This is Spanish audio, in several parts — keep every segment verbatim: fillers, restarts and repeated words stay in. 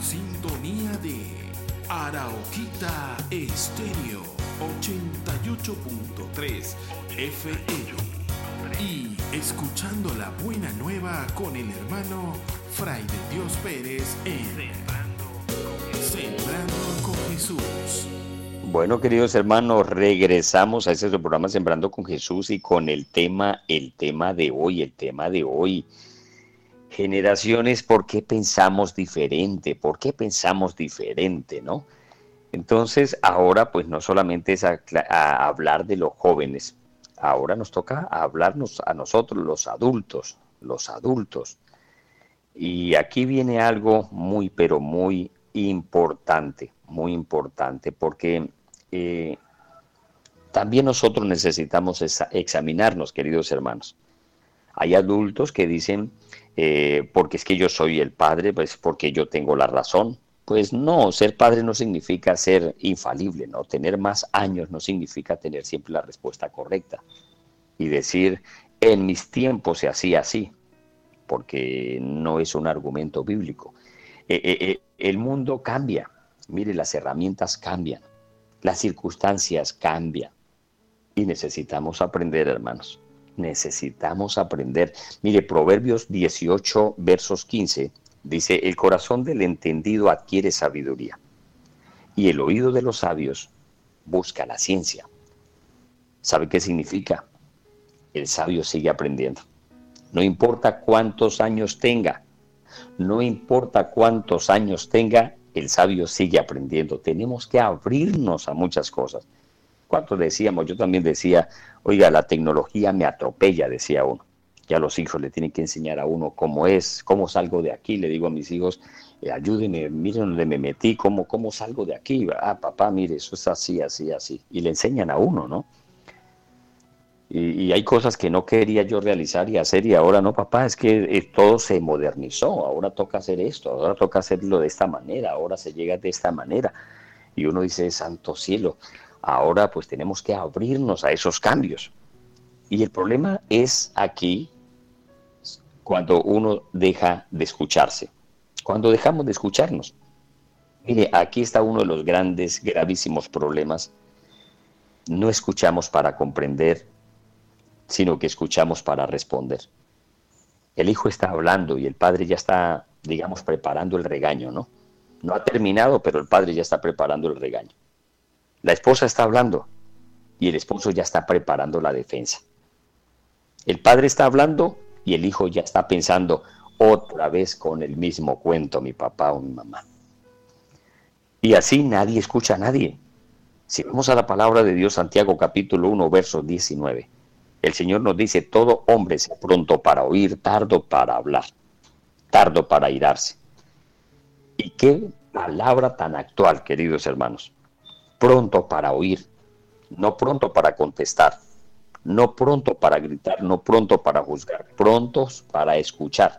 sintonía de Arauquita Estéreo ochenta y ocho punto tres F M y escuchando la buena nueva con el hermano Fray de Dios Pérez en Sembrando con Jesús. Bueno, queridos hermanos, regresamos a este programa Sembrando con Jesús y con el tema, el tema de hoy, el tema de hoy. Generaciones, ¿por qué pensamos diferente? ¿Por qué pensamos diferente, no? Entonces, ahora pues no solamente es a, a hablar de los jóvenes, ahora nos toca hablarnos a nosotros, los adultos, los adultos. Y aquí viene algo muy, pero muy importante, muy importante, porque eh, también nosotros necesitamos esa, examinarnos, queridos hermanos. Hay adultos que dicen, eh, porque es que yo soy el padre, pues porque yo tengo la razón. Pues no, ser padre no significa ser infalible, ¿no? Tener más años no significa tener siempre la respuesta correcta. Y decir, en mis tiempos se hacía así, porque no es un argumento bíblico. Eh, eh, eh, el mundo cambia, mire, las herramientas cambian, las circunstancias cambian. Y necesitamos aprender, hermanos. Necesitamos aprender. Mire, Proverbios dieciocho, versos quince, dice, el corazón del entendido adquiere sabiduría, y el oído de los sabios busca la ciencia. ¿Sabe qué significa? El sabio sigue aprendiendo. No importa cuántos años tenga, no importa cuántos años tenga, el sabio sigue aprendiendo. Tenemos que abrirnos a muchas cosas. ¿Cuántos decíamos? Yo también decía, oiga, la tecnología me atropella, decía uno. Ya los hijos le tienen que enseñar a uno cómo es, cómo salgo de aquí. Le digo a mis hijos, eh, ayúdenme, miren donde me metí, cómo, cómo salgo de aquí. Ah, papá, mire, eso es así, así, así. Y le enseñan a uno, ¿no? Y, y hay cosas que no quería yo realizar y hacer y ahora no, papá, es que eh, todo se modernizó. Ahora toca hacer esto, ahora toca hacerlo de esta manera, ahora se llega de esta manera. Y uno dice, santo cielo. Ahora pues tenemos que abrirnos a esos cambios. Y el problema es aquí cuando uno deja de escucharse, cuando dejamos de escucharnos. Mire, aquí está uno de los grandes, gravísimos problemas. No escuchamos para comprender, sino que escuchamos para responder. El hijo está hablando y el padre ya está, digamos, preparando el regaño, ¿no? No ha terminado, pero el padre ya está preparando el regaño. La esposa está hablando y el esposo ya está preparando la defensa. El padre está hablando y el hijo ya está pensando otra vez con el mismo cuento, mi papá o mi mamá. Y así nadie escucha a nadie. Si vamos a la palabra de Dios, Santiago capítulo uno, verso diecinueve, el Señor nos dice, todo hombre sea pronto para oír, tardo para hablar, tardo para airarse. Y qué palabra tan actual, queridos hermanos. Pronto para oír, no pronto para contestar, no pronto para gritar, no pronto para juzgar, prontos para escuchar.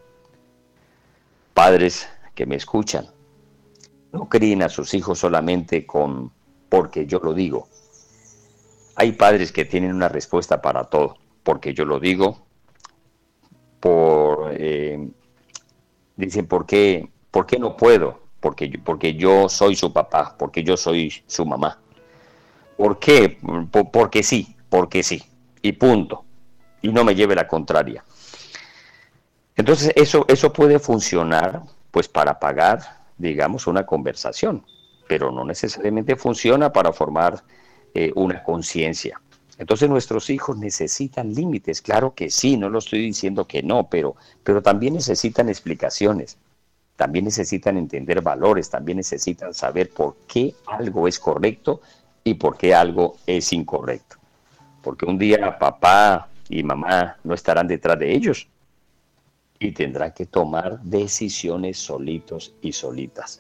Padres que me escuchan, no críen a sus hijos solamente con porque yo lo digo. Hay padres que tienen una respuesta para todo, porque yo lo digo, por eh, dicen, ¿por qué, ¿por qué no puedo? Porque yo, porque yo soy su papá, porque yo soy su mamá. ¿Por qué? Por, porque sí, porque sí, y punto. Y no me lleve la contraria. Entonces, eso, eso puede funcionar, pues, para pagar, digamos, una conversación, pero no necesariamente funciona para formar eh, una conciencia. Entonces, nuestros hijos necesitan límites, claro que sí, no lo estoy diciendo que no, pero, pero también necesitan explicaciones. También necesitan entender valores, también necesitan saber por qué algo es correcto y por qué algo es incorrecto. Porque un día papá y mamá no estarán detrás de ellos y tendrán que tomar decisiones solitos y solitas.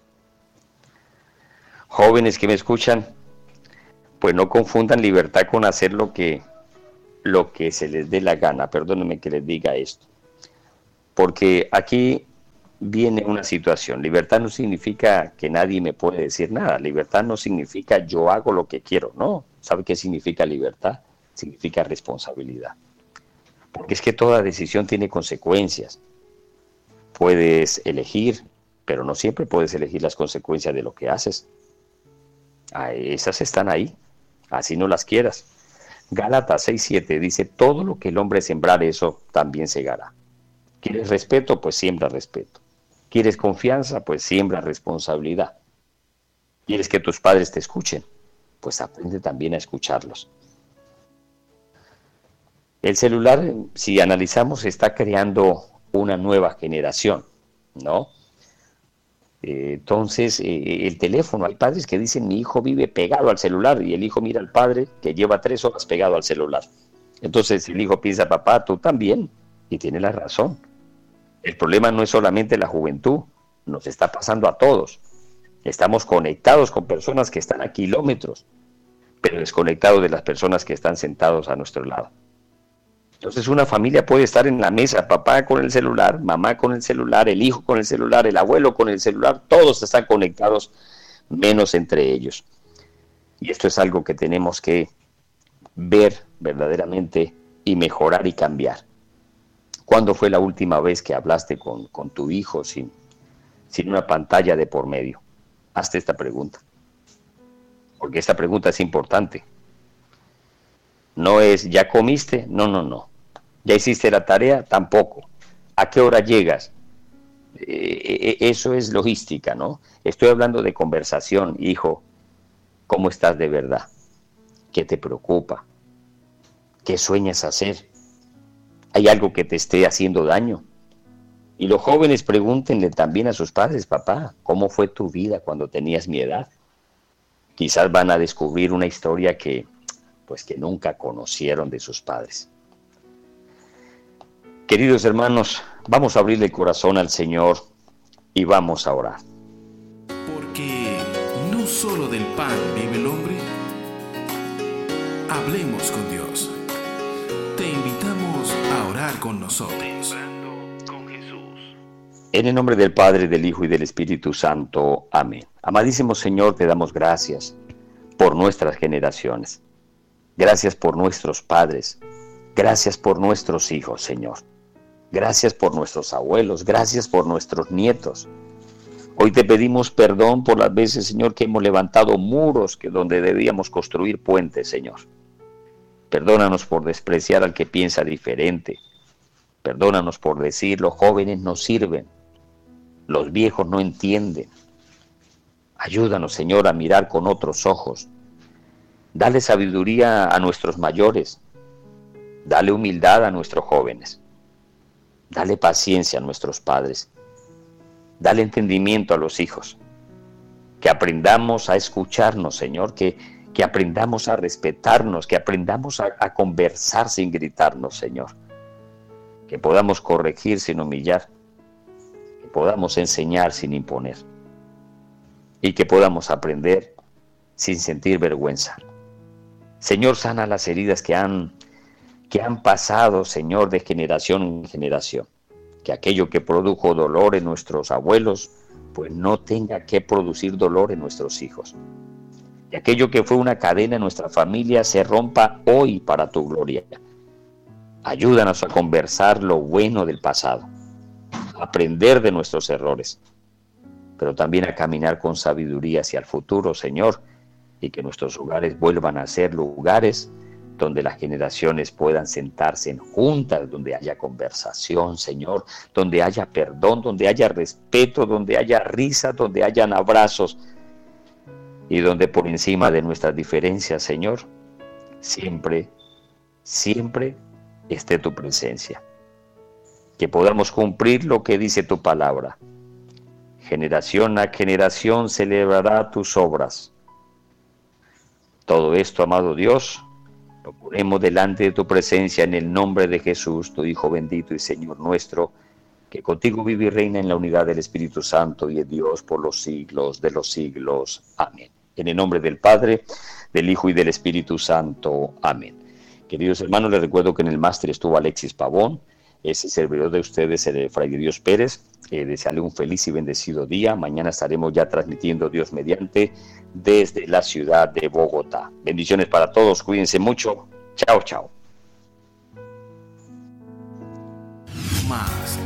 Jóvenes que me escuchan, pues no confundan libertad con hacer lo que, lo que se les dé la gana. Perdónenme que les diga esto. Porque aquí viene una situación. Libertad no significa que nadie me puede decir nada. Libertad no significa yo hago lo que quiero. No. ¿Sabe qué significa libertad? Significa responsabilidad. Porque es que toda decisión tiene consecuencias. Puedes elegir pero no siempre puedes elegir las consecuencias de lo que haces. Ah, esas están ahí, así no las quieras. Gálatas seis siete dice, todo lo que el hombre sembrar, eso también segará. ¿Quieres respeto? Pues siembra respeto. ¿Quieres confianza? Pues siembra responsabilidad. ¿Quieres que tus padres te escuchen? Pues aprende también a escucharlos. El celular, si analizamos, está creando una nueva generación, ¿no? Eh, entonces, eh, el teléfono, hay padres que dicen, mi hijo vive pegado al celular, y el hijo mira al padre que lleva tres horas pegado al celular. Entonces el hijo piensa, papá, tú también, y tiene la razón. El problema no es solamente la juventud, nos está pasando a todos. Estamos conectados con personas que están a kilómetros, pero desconectados de las personas que están sentados a nuestro lado. Entonces una familia puede estar en la mesa, papá con el celular, mamá con el celular, el hijo con el celular, el abuelo con el celular, todos están conectados, menos entre ellos. Y esto es algo que tenemos que ver verdaderamente y mejorar y cambiar. ¿Cuándo fue la última vez que hablaste con, con tu hijo sin, sin una pantalla de por medio? Hazte esta pregunta, porque esta pregunta es importante. No es, ¿ya comiste? No, no, no. ¿Ya hiciste la tarea? Tampoco. ¿A qué hora llegas? Eh, eso es logística, ¿no? Estoy hablando de conversación. Hijo, ¿cómo estás de verdad? ¿Qué te preocupa? ¿Qué sueñas hacer? ¿Hay algo que te esté haciendo daño? Y los jóvenes pregúntenle también a sus padres, papá, ¿cómo fue tu vida cuando tenías mi edad? Quizás van a descubrir una historia que, pues, que nunca conocieron de sus padres. Queridos hermanos, vamos a abrirle el corazón al Señor y vamos a orar. Porque no solo del pan vive el hombre. Hablemos con Dios. Te invitamos a orar con nosotros. Con Jesús. En el nombre del Padre, del Hijo y del Espíritu Santo. Amén. Amadísimo Señor, te damos gracias por nuestras generaciones. Gracias por nuestros padres. Gracias por nuestros hijos, Señor. Gracias por nuestros abuelos. Gracias por nuestros nietos. Hoy te pedimos perdón por las veces, Señor, que hemos levantado muros que donde debíamos construir puentes, Señor. Perdónanos por despreciar al que piensa diferente. Perdónanos por decir, los jóvenes no sirven. Los viejos no entienden. Ayúdanos, Señor, a mirar con otros ojos. Dale sabiduría a nuestros mayores. Dale humildad a nuestros jóvenes. Dale paciencia a nuestros padres. Dale entendimiento a los hijos. Que aprendamos a escucharnos, Señor. Que, que aprendamos a respetarnos. Que aprendamos a, a conversar sin gritarnos, Señor. Que podamos corregir sin humillar. Que podamos enseñar sin imponer. Y que podamos aprender sin sentir vergüenza. Señor, sana las heridas que han, que han pasado, Señor, de generación en generación. Que aquello que produjo dolor en nuestros abuelos, pues no tenga que producir dolor en nuestros hijos. Y aquello que fue una cadena en nuestra familia se rompa hoy para tu gloria. Ayúdanos a conversar lo bueno del pasado, a aprender de nuestros errores, pero también a caminar con sabiduría hacia el futuro, Señor, y que nuestros hogares vuelvan a ser lugares donde las generaciones puedan sentarse juntas, donde haya conversación, Señor, donde haya perdón, donde haya respeto, donde haya risa, donde hayan abrazos, y donde por encima de nuestras diferencias, Señor, siempre, siempre esté tu presencia. Que podamos cumplir lo que dice tu palabra. Generación a generación celebrará tus obras. Todo esto, amado Dios, lo ponemos delante de tu presencia en el nombre de Jesús, tu Hijo bendito y Señor nuestro, que contigo vive y reina en la unidad del Espíritu Santo y es Dios por los siglos de los siglos. Amén. En el nombre del Padre, del Hijo y del Espíritu Santo. Amén. Queridos hermanos, les recuerdo que en el máster estuvo Alexis Pavón, ese servidor de ustedes, el Fray Dios Pérez. Eh, desearle un feliz y bendecido día. Mañana estaremos ya transmitiendo Dios mediante desde la ciudad de Bogotá. Bendiciones para todos, cuídense mucho. Chao, chao. Más